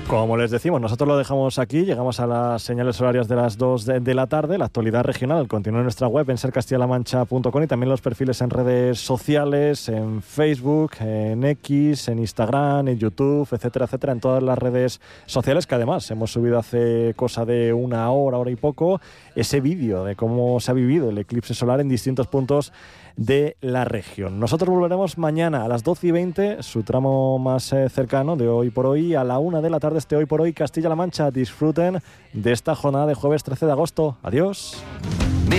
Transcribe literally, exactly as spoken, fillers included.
Como les decimos, nosotros lo dejamos aquí, llegamos a las señales horarias de las dos de, de la tarde, la actualidad regional continúa en nuestra web en ser castilla la mancha punto com y también los perfiles en redes sociales, en Facebook, en X, en Instagram, en YouTube, etcétera, etcétera, en todas las redes sociales, que además hemos subido hace cosa de una hora, hora y poco, ese vídeo de cómo se ha vivido el eclipse solar en distintos puntos de la región. Nosotros volveremos mañana a las doce y veinte, su tramo más eh, cercano de Hoy por Hoy, a la una de la tarde este Hoy por Hoy Castilla-La Mancha. Disfruten de esta jornada de jueves trece de agosto. Adiós.